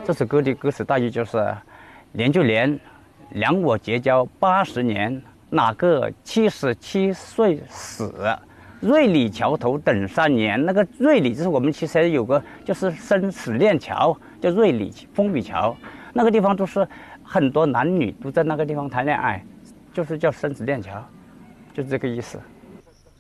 这首歌的歌词大意就是年就年，两我结交80年，哪个77岁死？瑞里桥头等3年。那个瑞里就是我们其实有个就是生死链桥，叫瑞里风雨桥。那个地方都是很多男女都在那个地方谈恋爱，就是叫生死链桥，就是这个意思。